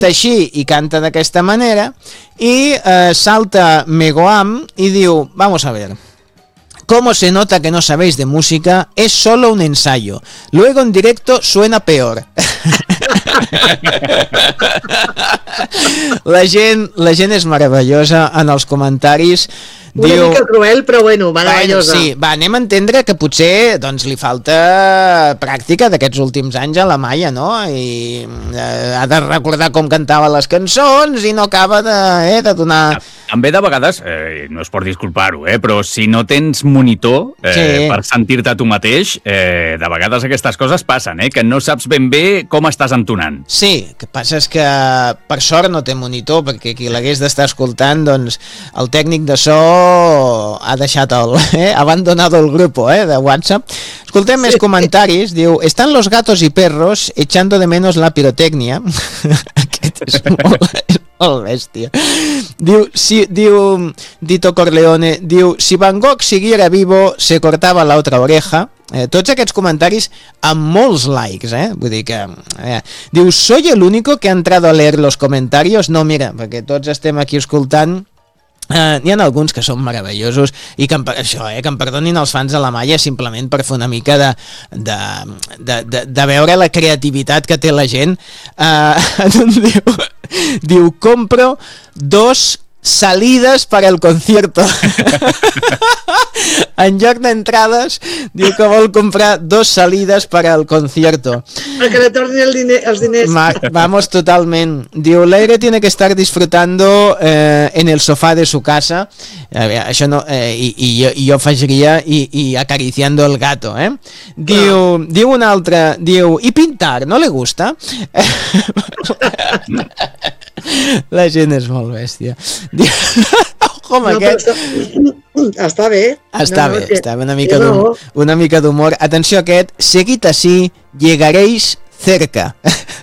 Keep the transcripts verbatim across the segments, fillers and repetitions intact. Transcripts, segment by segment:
així i canta d'aquesta manera i eh, salta Megoam y diu, vamos a ver, ¿cómo se nota que no sabéis de música? Es solo un ensayo, luego en directo suena peor. la gent la gent és meravellosa en els comentaris. Una diu, mica cruel, però bueno, meravellosa. Bueno, sí, va, anem a entendre que potser doncs, li falta pràctica d'aquests últims anys a la Maia, no? I eh, ha de recordar com cantava les cançons i no acaba de, eh, de donar... També de vegades, eh, no és per disculpar-ho, eh, però si no tens monitor eh, sí. per sentir-te tu mateix, eh, de vegades aquestes coses passen, eh, que no saps ben bé com estàs entonant. Sí, el que passa és que per sort no té monitor, perquè qui l'hagués d'estar escoltant, doncs el tècnic de so ha deixat el, eh, abandonado el grupo eh, de WhatsApp. Escoltem sí. més comentaris. Diu, están los gatos y perros echando de menos la pirotecnia. Aquest és molt, és molt bèstia. Diu, si, diu Dito Corleone, diu, si Van Gogh siguiera vivo se cortaba la otra oreja. Eh, tots aquests comentaris amb molts likes, eh? Vull dir que... Eh. Diu, soy el único que ha entrado a leer los comentarios? No, mira, perquè tots estem aquí escoltant. Uh, n'hi ha alguns que són meravellosos i que, això, eh, que em perdonin els fans de la Maia simplement per fer una mica de, de, de, de, de veure la creativitat que té la gent. Uh, diu, diu, compro dos salides para el concierto. En lloc d'entrades, diu que vol comprar dos salides para el concierto. Para que le tornen el diner, els diners. Ma, vamos, totalment. Diu, l'aire tiene que estar disfrutando eh, en el sofá de su casa. Eh, això no, eh, i, i, jo, i jo afegiria i, i acariciando el gato, eh? Diu, ah. diu un altre, diu, i pintar, no le gusta? La gent és molt bèstia. Com no, aquest... Està, està bé. Està no, bé, no, està bé, una mica d'humor. Una mica d'humor. Atenció a aquest, seguid así, llegaréis cerca.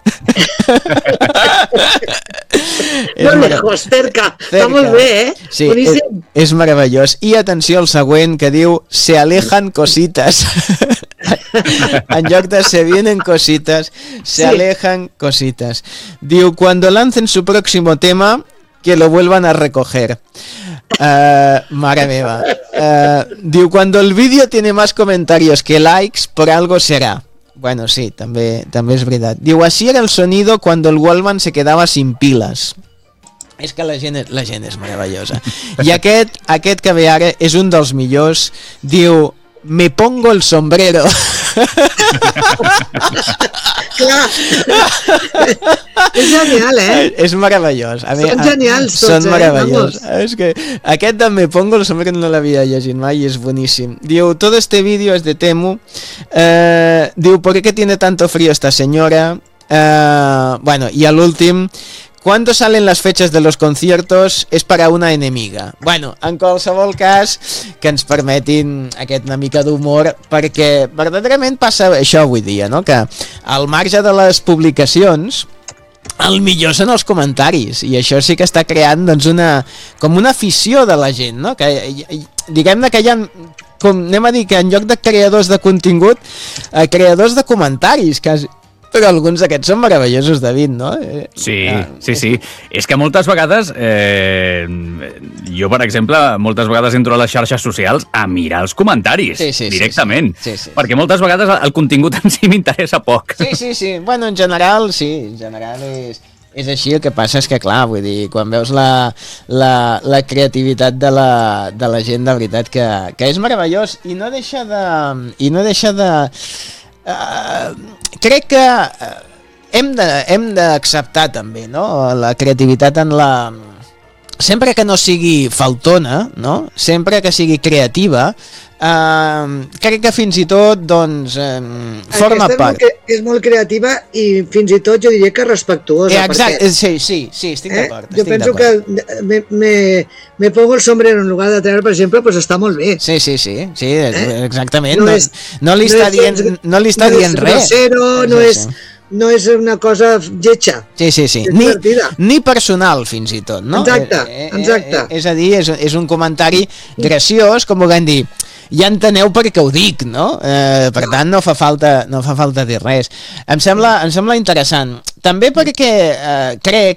No lejos, cerca. cerca. Està molt bé, eh? Sí, és, és meravellós. I atenció al següent, que diu, se alejan cositas. En lloc de se vienen cositas, se sí. alejan cositas. Diu, cuando lancen su próximo tema, que lo vuelvan a recoger. Uh, mare meva. Uh, diu, cuando el vídeo tiene más comentarios que likes, por algo será. Bueno, sí, també, també és veritat. Diu, así era el sonido cuando el Walkman se quedaba sin pilas. És que la gent, la gent és meravellosa. I aquest, aquest que ve ara és un dels millors. Diu, me pongo el sombrero. Clar. És genial, eh? És meravellós. A mi, són genials tots, són meravellós. eh? És que aquest de me pongo el sombrero no l'havia llegit mai i és boníssim. Diu, todo este vídeo es de Temu. Eh, diu, ¿por qué tiene tanto frío esta señora? Eh, bueno, y al últim, ¿cuándo salen las fechas de los conciertos? Es para una enemiga. Bueno, en qualsevol cas, que ens permetin aquest una mica d'humor, perquè verdaderament passa això avui dia, no? Que al marge de les publicacions, el millor són els comentaris, i això sí que està creant doncs, una, com una afició de la gent, no? Que, diguem-ne que hi ha, com anem a dir, que en lloc de creadors de contingut, eh, creadors de comentaris, que però alguns d'aquests són meravellosos, David, no? Sí, sí, sí. És que moltes vegades, eh, jo, per exemple, moltes vegades entro a les xarxes socials a mirar els comentaris, sí, sí, directament. Sí, sí. Sí, sí. Perquè moltes vegades el contingut en si m'interessa poc. Sí, sí, sí. Bueno, en general, sí. En general és... És així, el que passa és que, clar, vull dir, quan veus la, la, la creativitat de la, de la gent, de veritat, que, que és meravellós, i no deixa de... I no deixa de... Uh, crec que uh, hem de, hem d'acceptar també, no? La creativitat en la... Sempre que no sigui faltona, no? Sempre que sigui creativa, uh, crec que fins i tot, doncs, um, forma Aquesta part. És molt, és molt creativa i fins i tot jo diria que respectuosa. Eh, exacte, perquè, sí, sí, sí, estic eh? d'acord. Jo estic penso que me, me, me pongo el sombrero en lugar de treure, per exemple, pues està molt bé. Sí, sí, sí, sí, eh? exactament. No, no, és, no li no està és, dient, no li està no dient és res. Grosero, no sí, és... sí. No és una cosa lletja. Sí, sí, sí. Ni, ni personal, fins i tot, no? Exacte, eh, eh, exacte. Eh, és a dir, és, és un comentari graciós, com ho vam dir. ja enteneu per què ho dic, no? Eh, per tant, no fa falta, no fa falta dir res. Em sembla, em sembla interessant. També perquè eh, crec